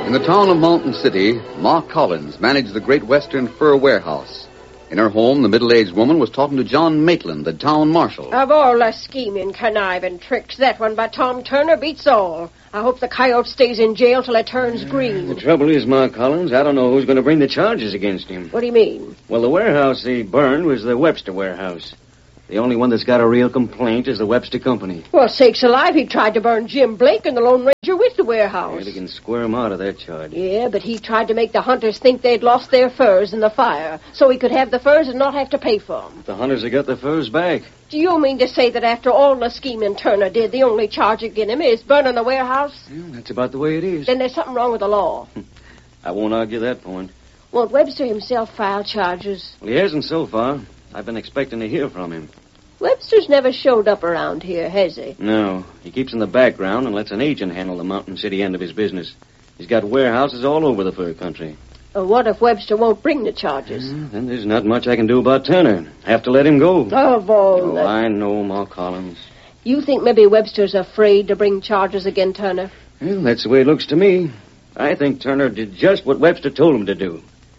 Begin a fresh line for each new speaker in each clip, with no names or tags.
In the town of Mountain City, Ma Collins managed the Great Western Fur Warehouse. In her home, the middle-aged woman was talking to John Maitland, the town marshal.
Of all the scheming, conniving tricks, that one by Tom Turner beats all. I hope the coyote stays in jail till it turns green.
The trouble is, Ma Collins, I don't know who's going to bring the charges against him.
What do you mean?
Well, the warehouse he burned was the Webster warehouse. The only one that's got a real complaint is the Webster Company.
Well, sakes alive, he tried to burn Jim Blake and the Lone Ranger with the warehouse.
Yeah, they can square him out of that charge.
Yeah, but he tried to make the hunters think they'd lost their furs in the fire, so he could have the furs and not have to pay for them.
The hunters have got the furs back.
Do you mean to say that after all the scheming Turner did, the only charge against him is burning the warehouse?
Yeah, that's about the way it is.
Then there's something wrong with the law.
I won't argue that point.
Won't Webster himself file charges?
Well, he hasn't so far. I've been expecting to hear from him.
Webster's never showed up around here, has he?
No. He keeps in the background and lets an agent handle the Mountain City end of his business. He's got warehouses all over the fur country.
What if Webster won't bring the charges?
Then there's not much I can do about Turner. Have to let him go.
Of all
Oh, I know, Ma Collins.
You think maybe Webster's afraid to bring charges against Turner?
Well, that's the way it looks to me. I think Turner did just what Webster told him to do.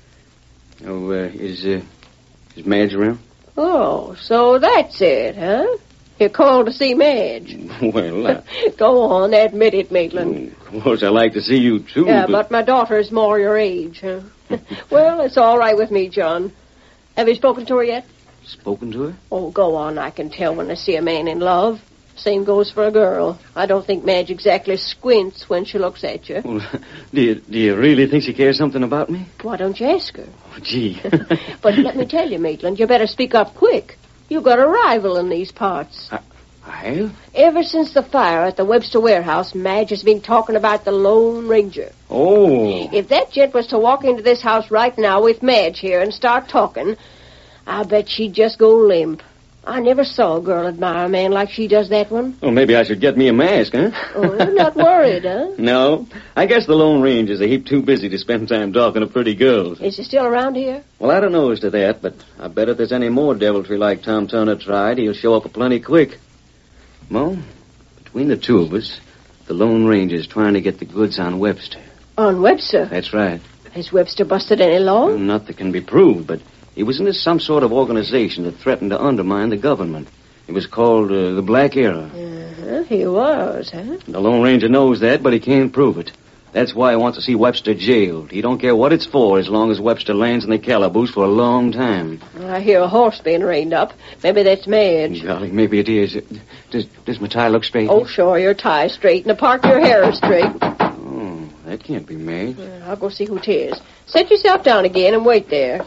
Oh, is Madge around?
Oh, so that's it, huh? You called to see Madge.
Well,
Go on, admit it, Maitland.
Of course, I like to see you, too.
Yeah, but my daughter's more your age, huh? Well, it's all right with me, John. Have you spoken to her yet?
Spoken to her?
Oh, go on. I can tell when I see a man in love. Same goes for a girl. I don't think Madge exactly squints when she looks at you.
Well, do you really think she cares something about me?
Why don't you ask her?
Oh, gee.
But let me tell you, Maitland, you better speak up quick. You got a rival in these parts.
I?
Ever since the fire at the Webster warehouse, Madge has been talking about the Lone Ranger.
Oh.
If that gent was to walk into this house right now with Madge here and start talking, I bet she'd just go limp. I never saw a girl admire a man like she does that one.
Well, maybe I should get me a mask, huh?
Oh, you're not worried, huh?
No. I guess the Lone Ranger's a heap too busy to spend time talking to pretty girls.
Is he still around here?
Well, I don't know as to that, but I bet if there's any more deviltry like Tom Turner tried, he'll show up plenty quick. Mo, between the two of us, the Lone Ranger's trying to get the goods on Webster.
On Webster?
That's right.
Has Webster busted any law?
Well, not that can be proved, but he was into some sort of organization that threatened to undermine the government. It was called the Black Era.
He was, huh?
The Lone Ranger knows that, but he can't prove it. That's why he wants to see Webster jailed. He don't care what it's for as long as Webster lands in the calaboose for a long time.
I hear a horse being reined up. Maybe that's Madge.
Golly, maybe it is. Does my tie look straight?
Oh, sure, your tie's straight, and the part of your hair is straight.
Oh, that can't be Madge.
I'll go see who 'tis. Set yourself down again and wait there.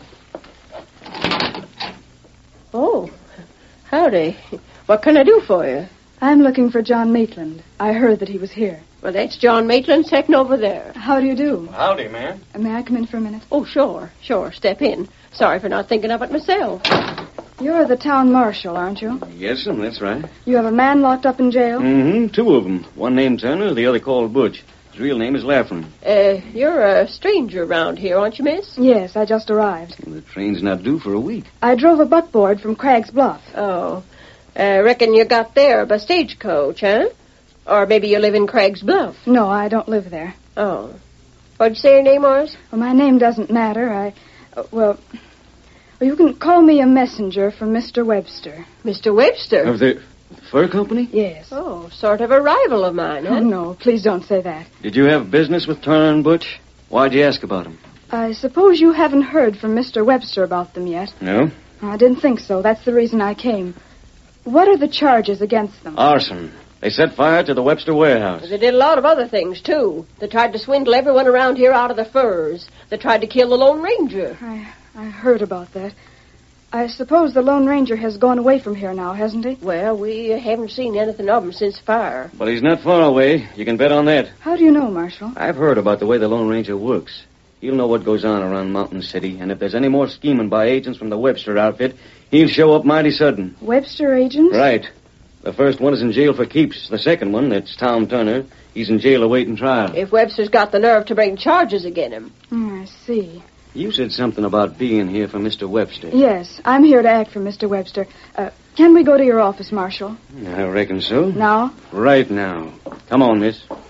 Oh, howdy. What can I do for you?
I'm looking for John Maitland. I heard that he was here.
Well, that's John Maitland sitting over there.
How do you do?
Howdy, ma'am.
May I come in for a minute?
Oh, sure. Step in. Sorry for not thinking of it myself.
You're the town marshal, aren't you?
Yes, ma'am, that's right.
You have a man locked up in jail?
Mm-hmm, two of them. One named Turner, the other called Butch. His real name is Laffron.
You're a stranger around here, aren't you, miss?
Yes, I just arrived.
Well, the train's not due for a week.
I drove a buckboard from Cragg's Bluff.
Oh. Reckon you got there by stagecoach, huh? Or maybe you live in Craig's Bluff.
No, I don't live there.
Oh. What'd you say your name was?
Well, my name doesn't matter. Well, you can call me a messenger from Mr. Webster.
Mr. Webster?
Of the fur company?
Yes.
Oh, sort of a rival of mine, huh?
Oh, no, please don't say that.
Did you have business with Turner and Butch? Why'd you ask about them?
I suppose you haven't heard from Mr. Webster about them yet.
No.
I didn't think so. That's the reason I came. What are the charges against them?
Arson. They set fire to the Webster warehouse.
They did a lot of other things, too. They tried to swindle everyone around here out of the furs. They tried to kill the Lone Ranger.
I heard about that. I suppose the Lone Ranger has gone away from here now, hasn't he?
Well, we haven't seen anything of him since fire.
But he's not far away. You can bet on that.
How do you know, Marshal?
I've heard about the way the Lone Ranger works. He'll know what goes on around Mountain City, and if there's any more scheming by agents from the Webster outfit, he'll show up mighty sudden.
Webster agents?
Right. The first one is in jail for keeps. The second one, that's Tom Turner, he's in jail awaiting trial.
If Webster's got the nerve to bring charges against him.
I see.
You said something about being here for Mr. Webster.
Yes, I'm here to act for Mr. Webster. Can we go to your office, Marshal?
I reckon so.
Now?
Right now. Come on, miss.